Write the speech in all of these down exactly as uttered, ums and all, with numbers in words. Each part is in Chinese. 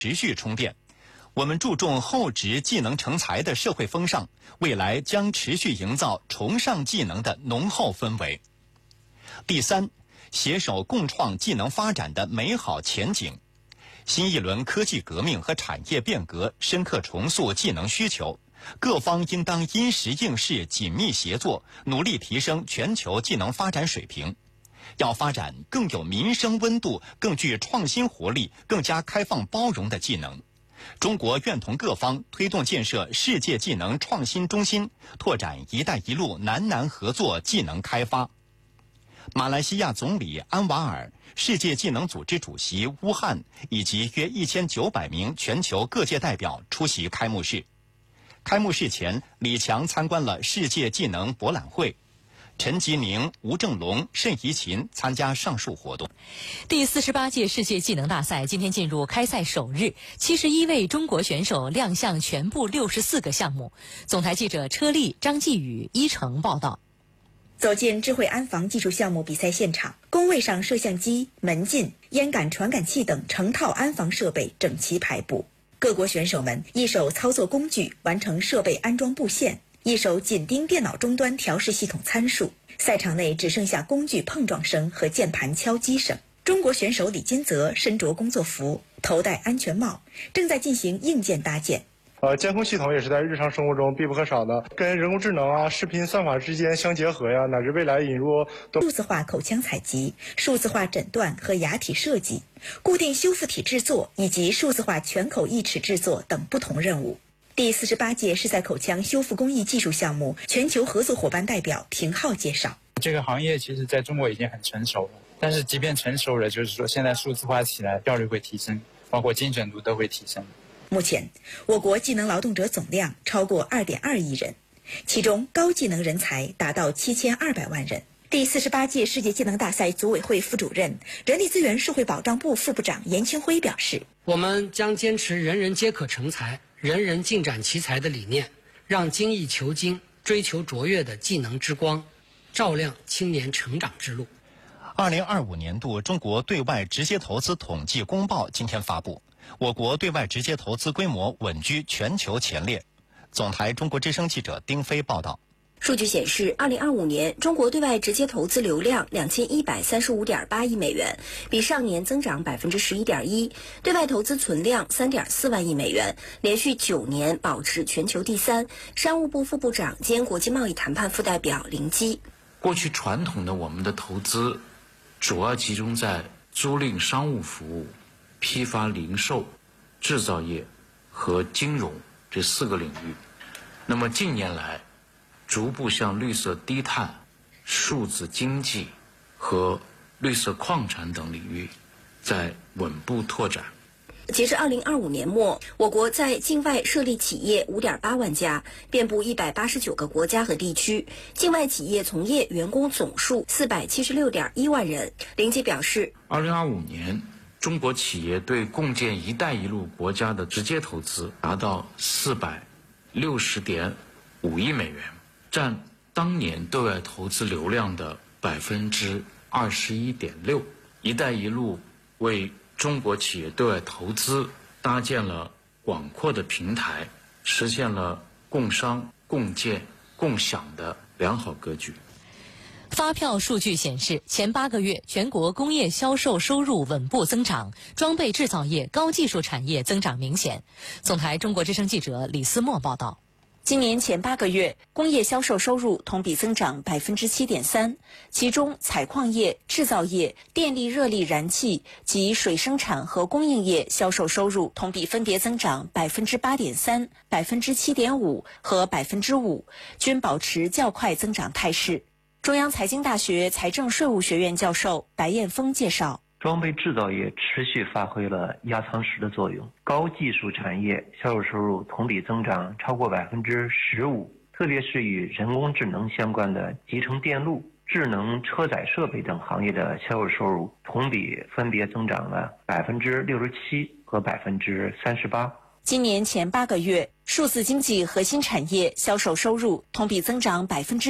持续充电。我们注重厚植技能成才的社会风尚，未来将持续营造崇尚技能的浓厚氛围。第三，携手共创技能发展的美好前景。新一轮科技革命和产业变革深刻重塑技能需求，各方应当因时应势紧密协作，努力提升全球技能发展水平。要发展更有民生温度、更具创新活力、更加开放包容的技能。中国愿同各方推动建设世界技能创新中心，拓展“一带一路”南南合作技能开发。马来西亚总理安瓦尔、世界技能组织主席乌汉以及约一千九百名全球各界代表出席开幕式。开幕式前，李强参观了世界技能博览会。陈吉宁、吴正龙、盛怡琴参加上述活动。 第四十八届世界技能大赛今天进入开赛首日，七十一位中国选手亮相全部六十四个项目。总台记者车丽、张继宇、一成报道。 走进智慧安防技术项目比赛现场，工位上摄像机、门禁、烟感传感器等成套安防设备整齐排布。各国选手们一手操作工具完成设备安装布线，一手紧盯电脑终端调试系统参数。赛场内只剩下工具碰撞声和键盘敲击声。中国选手李金泽身着工作服，头戴安全帽，正在进行硬件搭建。 呃，监控系统也是在日常生活中必不可少的，跟人工智能啊、视频算法之间相结合呀，乃至未来引入数字化口腔采集、数字化诊断和牙体设计、固定修复体制作以及数字化全口义齿制作等不同任务。第四十八届视赛口腔修复工艺技术项目全球合作伙伴代表平浩介绍， 这个行业其实在中国已经很成熟了，但是即便成熟了，就是说现在数字化起来效率会提升，包括精准度都会提升。 目前我国技能劳动者总量超过 二点二亿人，其中高技能人才达到七千二百万人。第四十八届世界技能大赛组委会副主任、人力资源社会保障部副部长严清辉表示， 我们将坚持人人皆可成才、人人尽展其才的理念，让精益求精、追求卓越的技能之光照亮青年成长之路。 二零二五年度中国对外直接投资统计公报今天发布，我国对外直接投资规模稳居全球前列。总台中国之声记者丁飞报道。 数据显示，二零二五年中国对外直接投资流量两千一百三十五点八亿美元，比上年增长百分之十一点一。对外投资存量三点四万亿美元，连续九年保持全球第三。商务部副部长兼国际贸易谈判副代表林基， 过去传统的我们的投资主要集中在租赁商务服务、批发零售、制造业和金融这四个领域。那么近年来，逐步向绿色低碳、数字经济和绿色矿产等领域在稳步拓展。 截至二零二五年末，我国在境外设立企业五点八万家，遍布一百八十九个国家和地区，境外企业从业员工总数四百七十六点一万人。林杰表示， 二零二五年中国企业对共建“一带一路”国家的直接投资达到四百六十点五亿美元，占当年对外投资流量的百分之二十一点六。“一带一路”为中国企业对外投资搭建了广阔的平台，实现了共商、共建、共享的良好格局。 发票数据显示，前八个月全国工业销售收入稳步增长，装备制造业、高技术产业增长明显。总台中国之声记者李思墨报道。 今年前八个月，工业销售收入同比增长百分之七点三，其中采矿业、制造业、电力热力燃气及水生产和供应业销售收入同比分别增长百分之八点三、百分之七点五和百分之五，均保持较快增长态势。中央财经大学财政税务学院教授白彦峰介绍， 装备制造业持续发挥了压舱石的作用，高技术产业销售收入同比增长超过百分之十五，特别是与人工智能相关的集成电路、智能车载设备等行业的销售收入同比分别增长了百分之六十七和百分之三十八。 今年前八个月，数字经济核心产业销售收入同比增长百分之九，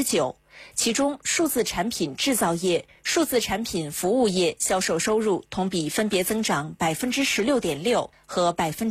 其中，数字产品制造业、数字产品服务业销售收入同比分别增长百分之十六点六和百分之